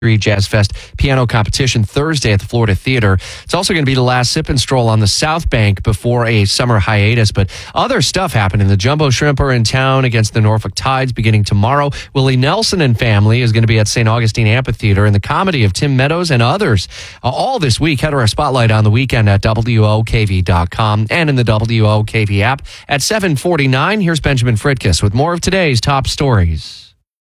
Jazz Fest piano competition Thursday at the Florida Theater. It's also going to be the last sip and stroll on the South Bank before a summer hiatus, but other stuff happening. The Jumbo Shrimp are in town against the Norfolk Tides beginning tomorrow. Willie Nelson and family is going to be at St. Augustine Amphitheater, and the comedy of Tim Meadows and others all this week. Head to our spotlight on the weekend at WOKV.com and in the WOKV app at 7:49. Here's Benjamin Fritkiss with more of today's top stories.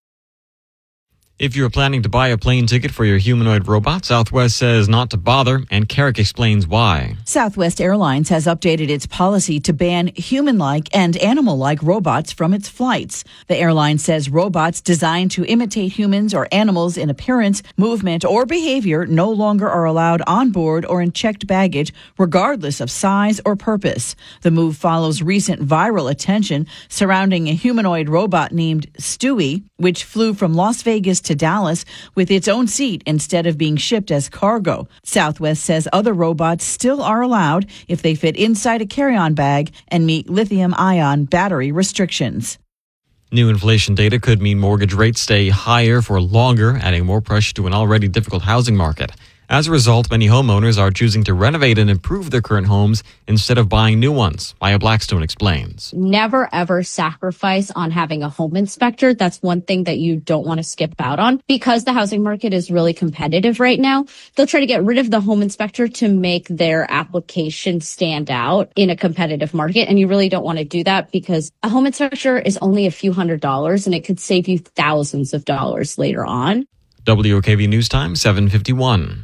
If you're planning to buy a plane ticket for your humanoid robot, Southwest says not to bother, and Carrick explains why. Southwest Airlines has updated its policy to ban human-like and animal-like robots from its flights. The airline says robots designed to imitate humans or animals in appearance, movement, or behavior no longer are allowed on board or in checked baggage, regardless of size or purpose. The move follows recent viral attention surrounding a humanoid robot named Stewie, which flew from Las Vegas to Dallas with its own seat instead of being shipped as cargo. Southwest says other robots still are allowed if they fit inside a carry-on bag and meet lithium-ion battery restrictions. New inflation data could mean mortgage rates stay higher for longer, adding more pressure to an already difficult housing market. As a result, many homeowners are choosing to renovate and improve their current homes instead of buying new ones. Maya Blackstone explains. Never, ever sacrifice on having a home inspector. That's one thing that you don't want to skip out on. Because the housing market is really competitive right now, they'll try to get rid of the home inspector to make their application stand out in a competitive market. And you really don't want to do that because a home inspector is only a few $100s and it could save you thousands of dollars later on. WOKV News Time, 7:51.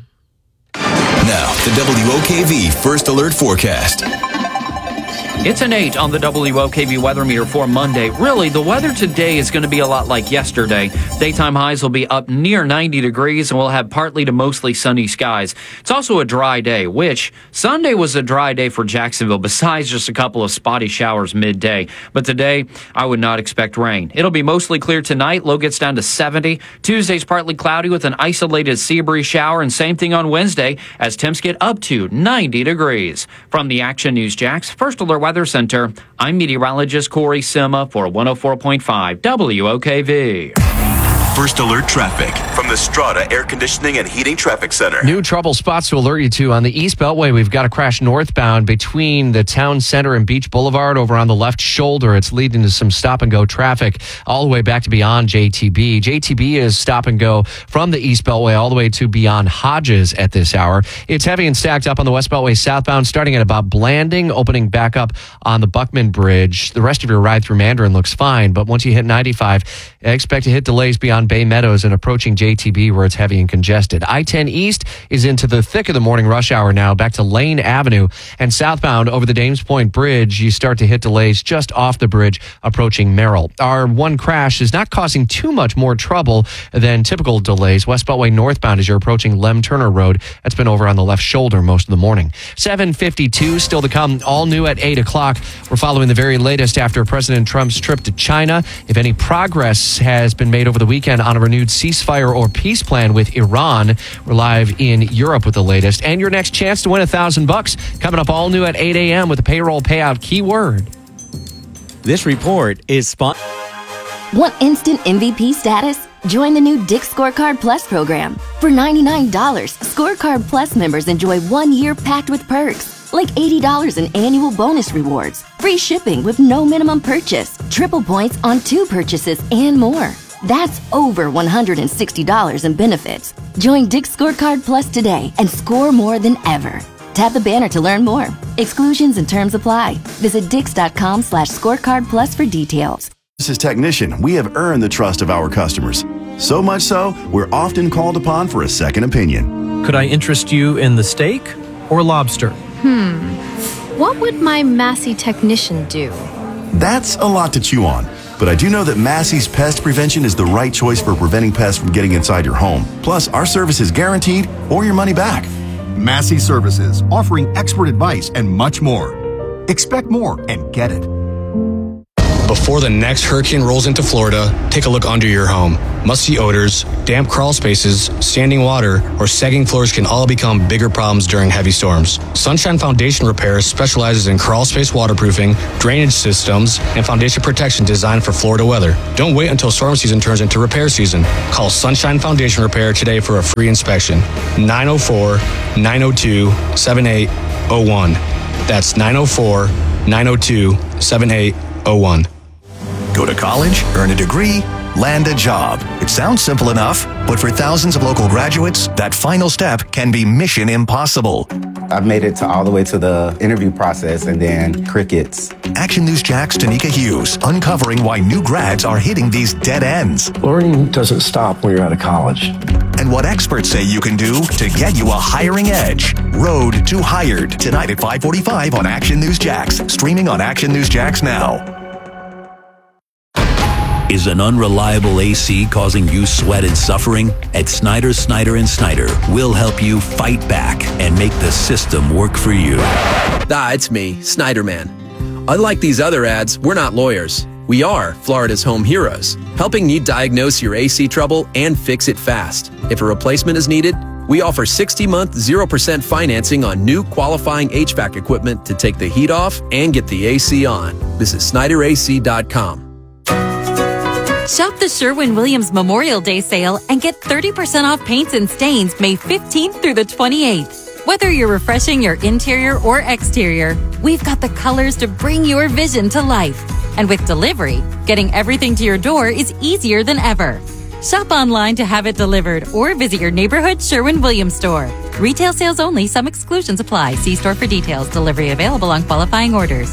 Now, the WOKV First Alert Forecast. It's an 8 on the WOKV weather meter for Monday. Really, the weather today is going to be a lot like yesterday. Daytime highs will be up near 90 degrees and we'll have partly to mostly sunny skies. It's also a dry day, which Sunday was a dry day for Jacksonville, besides just a couple of spotty showers midday. But today, I would not expect rain. It'll be mostly clear tonight. Low gets down to 70. Tuesday's partly cloudy with an isolated sea breeze shower, and same thing on Wednesday as temps get up to 90 degrees. From the Action News Jax First Alert Weather Center, I'm meteorologist Corey Sima for 104.5 WOKV. First Alert Traffic from the Strata Air Conditioning and Heating Traffic Center. New trouble spots to alert you to on the East Beltway. We've got a crash northbound between the Town Center and Beach Boulevard over on the left shoulder. It's leading to some stop-and-go traffic all the way back to beyond JTB. JTB is stop-and-go from the East Beltway all the way to beyond Hodges at this hour. It's heavy and stacked up on the West Beltway southbound, starting at about Blanding, opening back up on the Buckman Bridge. The rest of your ride through Mandarin looks fine, but once you hit 95, expect to hit delays beyond Bay Meadows and approaching JTB where it's heavy and congested. I-10 East is into the thick of the morning rush hour now, back to Lane Avenue, and southbound over the Dames Point Bridge, you start to hit delays just off the bridge approaching Merrill. Our one crash is not causing too much more trouble than typical delays. West Beltway northbound as you're approaching Lem Turner Road. That's been over on the left shoulder most of the morning. 7:52 still to come, all new at 8 o'clock. We're following the very latest after President Trump's trip to China. If any progress has been made over the weekend on a renewed ceasefire or peace plan with Iran. We're live in Europe with the latest. And your next chance to win $1,000 coming up all new at 8 a.m. with a payroll payout keyword. This report is sponsored. Want instant MVP status? Join the new Dick's Scorecard Plus program. For $99, Scorecard Plus members enjoy 1 year packed with perks, like $80 in annual bonus rewards, free shipping with no minimum purchase, triple points on 2 purchases, and more. That's over $160 in benefits. Join Dick's Scorecard Plus today and score more than ever. Tap the banner to learn more. Exclusions and terms apply. Visit Dix.com/scorecard plus for details. As technician, we have earned the trust of our customers. So much so, we're often called upon for a second opinion. Could I interest you in the steak or lobster? What would my Massey technician do? That's a lot to chew on. But I do know that Massey's Pest Prevention is the right choice for preventing pests from getting inside your home. Plus, our service is guaranteed or your money back. Massey Services, offering expert advice and much more. Expect more and get it. Before the next hurricane rolls into Florida, take a look under your home. musty odors, damp crawl spaces, standing water, or sagging floors can all become bigger problems during heavy storms. Sunshine Foundation Repair specializes in crawl space waterproofing, drainage systems, and foundation protection designed for Florida weather. Don't wait until storm season turns into repair season. Call Sunshine Foundation Repair today for a free inspection. 904-902-7801. That's 904-902-7801. Go to college, earn a degree, land a job. It sounds simple enough, but for thousands of local graduates, that final step can be mission impossible. I've made it all the way to the interview process and then crickets. Action News Jack's Tanika Hughes uncovering why new grads are hitting these dead ends. Learning doesn't stop when you're out of college. And what experts say you can do to get you a hiring edge. Road to Hired, tonight at 5:45 on Action News Jax. Streaming on Action News Jax now. Is an unreliable AC causing you sweat and suffering? At Snyder, Snyder & we'll help you fight back and make the system work for you. It's me, Snyder Man. Unlike these other ads, we're not lawyers. We are Florida's home heroes, helping you diagnose your AC trouble and fix it fast. If a replacement is needed, we offer 60-month, 0% financing on new qualifying HVAC equipment to take the heat off and get the AC on. Visit SnyderAC.com. Shop the Sherwin-Williams Memorial Day sale and get 30% off paints and stains May 15th through the 28th. Whether you're refreshing your interior or exterior, we've got the colors to bring your vision to life. And with delivery, getting everything to your door is easier than ever. Shop online to have it delivered or visit your neighborhood Sherwin-Williams store. Retail sales only. Some exclusions apply. See store for details. Delivery available on qualifying orders.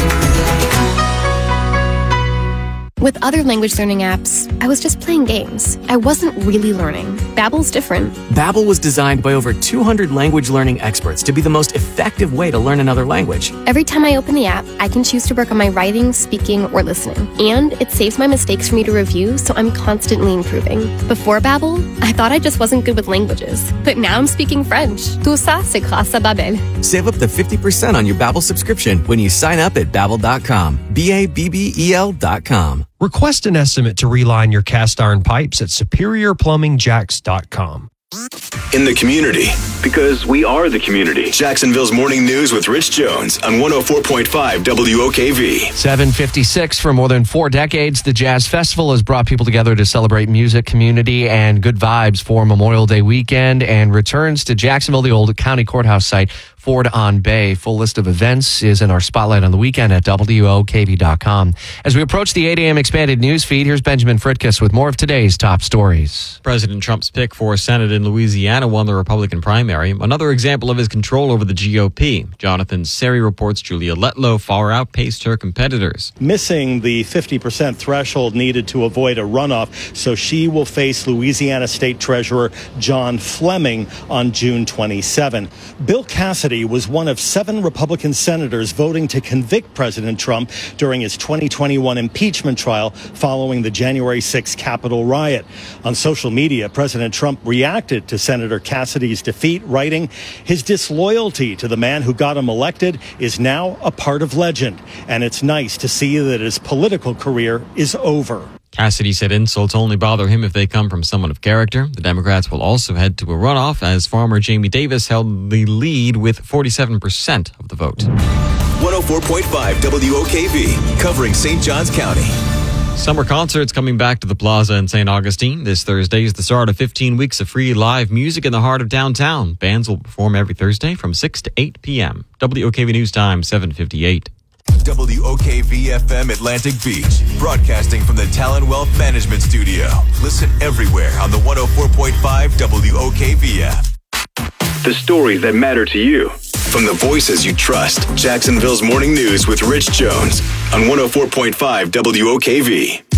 With other language learning apps, I was just playing games. I wasn't really learning. Babbel's different. Babbel was designed by over 200 language learning experts to be the most effective way to learn another language. Every time I open the app, I can choose to work on my writing, speaking, or listening. And it saves my mistakes for me to review, so I'm constantly improving. Before Babbel, I thought I just wasn't good with languages. But now I'm speaking French. Tout ça, c'est grâce à Babbel. Save up to 50% on your Babbel subscription when you sign up at Babbel.com. Babbel.com. Request an estimate to reline your cast iron pipes at SuperiorPlumbingJax.com. In the community, because we are the community. Jacksonville's Morning News with Rich Jones on 104.5 WOKV. 7:56. For more than 4 decades, the Jazz Festival has brought people together to celebrate music, community, and good vibes for Memorial Day weekend, and returns to Jacksonville, the old county courthouse site, Ford on Bay. Full list of events is in our spotlight on the weekend at WOKV.com. As we approach the 8 a.m. expanded news feed, here's Benjamin Fritkus with more of today's top stories. President Trump's pick for Senate in Louisiana won the Republican primary. Another example of his control over the GOP. Jonathan Seri reports Julia Letlow far outpaced her competitors. Missing the 50% threshold needed to avoid a runoff, so she will face Louisiana State Treasurer John Fleming on June 27. Bill Cassidy was one of 7 Republican senators voting to convict President Trump during his 2021 impeachment trial following the January 6 Capitol riot. On social media, President Trump reacted to Senator Cassidy's defeat, writing, "His disloyalty to the man who got him elected is now a part of legend, and it's nice to see that his political career is over." Cassidy said insults only bother him if they come from someone of character. The Democrats will also head to a runoff as farmer Jamie Davis held the lead with 47% of the vote. 104.5 WOKV, covering St. Johns County. Summer concerts coming back to the Plaza in St. Augustine. This Thursday is the start of 15 weeks of free live music in the heart of downtown. Bands will perform every Thursday from 6 to 8 p.m. WOKV News Time, 7:58. WOKV-FM Atlantic Beach, broadcasting from the Talon Wealth Management Studio. Listen everywhere on the 104.5 WOKV app. The stories that matter to you. From the voices you trust, Jacksonville's Morning News with Rich Jones on 104.5 WOKV.